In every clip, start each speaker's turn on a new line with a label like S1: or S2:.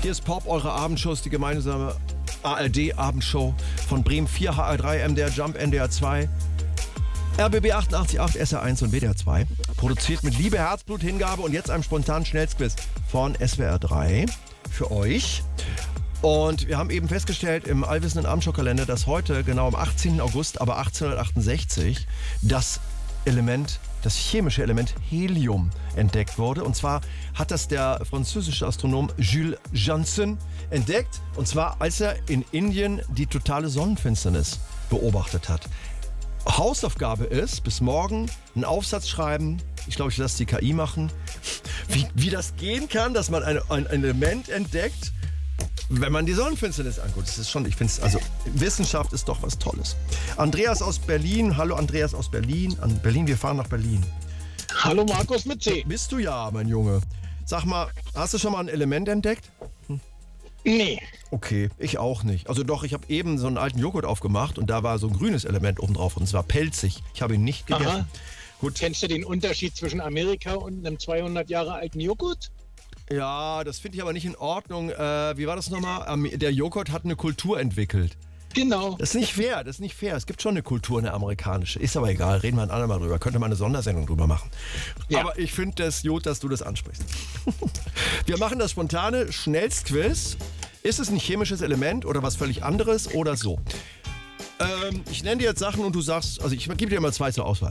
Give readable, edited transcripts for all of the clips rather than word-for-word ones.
S1: Hier ist Pop, eure Abendshow, die gemeinsame ARD-Abendshow von Bremen 4, HR3, MDR Jump, NDR 2, RBB 88.8, SR1 und WDR 2. Produziert mit Liebe, Herzblut, Hingabe und jetzt einem spontanen Schnellsquiz von SWR 3 für euch. Und wir haben eben festgestellt im allwissenden Abendshow-Kalender, dass heute, genau am 18. August, aber 1868, das chemische Element Helium entdeckt wurde. Und zwar hat das der französische Astronom Jules Janssen entdeckt. Und zwar, als er in Indien die totale Sonnenfinsternis beobachtet hat. Hausaufgabe ist, bis morgen einen Aufsatz schreiben. Ich glaube, ich lasse die KI machen. Wie das gehen kann, dass man ein Element entdeckt, wenn man die Sonnenfinsternis anguckt. Das ist schon, ich finde es, also Wissenschaft ist doch was Tolles. Andreas aus Berlin. Hallo Andreas aus Berlin. Wir fahren nach Berlin.
S2: Hallo Markus mit C.
S1: Bist du ja, mein Junge. Sag mal, hast du schon mal ein Element entdeckt?
S2: Nee.
S1: Okay, ich auch nicht. Also doch, ich habe eben so einen alten Joghurt aufgemacht und da war so ein grünes Element oben drauf und es war pelzig. Ich habe ihn nicht gegessen.
S2: Aha.
S1: Gut.
S2: Kennst du den Unterschied zwischen Amerika und einem 200 Jahre alten Joghurt?
S1: Ja, das finde ich aber nicht in Ordnung. Wie war das nochmal? Der Joghurt hat eine Kultur entwickelt.
S2: Genau.
S1: Das ist nicht fair, Es gibt schon eine Kultur, eine amerikanische. Ist aber egal, reden wir ein andermal drüber. Könnte man eine Sondersendung drüber machen. Ja. Aber ich finde das gut, dass du das ansprichst. Wir machen das spontane Schnellstquiz. Ist es ein chemisches Element oder was völlig anderes oder so? Ich nenne dir jetzt Sachen und du sagst, also ich gebe dir mal zwei zur Auswahl.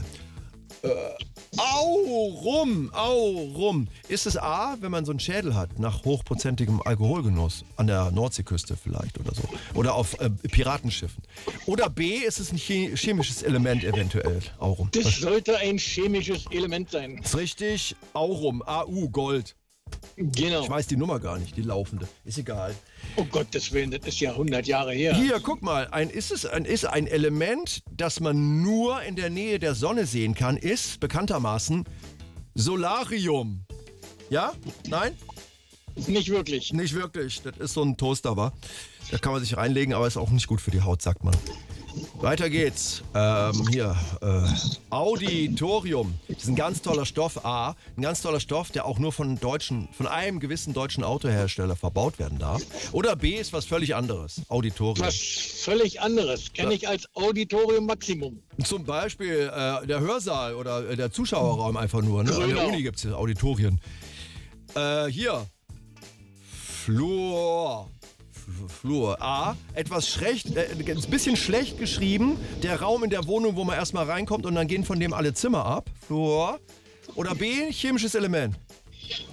S1: Rum. Ist es A, wenn man so einen Schädel hat, nach hochprozentigem Alkoholgenuss, an der Nordseeküste vielleicht oder so, oder auf Piratenschiffen. Oder B, ist es ein chemisches Element eventuell, Aurum.
S2: Das sollte ein chemisches Element sein.
S1: Ist richtig, Aurum, AU, Gold.
S2: Genau.
S1: Ich weiß die Nummer gar nicht, die laufende. Ist egal.
S2: Oh Gottes Willen, das ist ja 100 Jahre her.
S1: Hier, guck mal, ist ein Element, das man nur in der Nähe der Sonne sehen kann, ist bekanntermaßen Solarium. Ja? Nein?
S2: Nicht wirklich.
S1: Nicht wirklich. Das ist so ein Toaster, wa? Da kann man sich reinlegen, aber ist auch nicht gut für die Haut, sagt man. Weiter geht's. Auditorium. Das ist ein ganz toller Stoff. Ein ganz toller Stoff, der auch nur von einem gewissen deutschen Autohersteller verbaut werden darf. Oder B ist was völlig anderes. Auditorium.
S2: Was völlig anderes. Kenne ich als Auditorium Maximum.
S1: Zum Beispiel der Hörsaal oder der Zuschauerraum einfach nur. Ne? An der Uni gibt es ja Auditorien. Hier. Flur. A, etwas schlecht, ein bisschen schlecht geschrieben. Der Raum in der Wohnung, wo man erstmal reinkommt und dann gehen von dem alle Zimmer ab. Flur. Oder B, chemisches Element.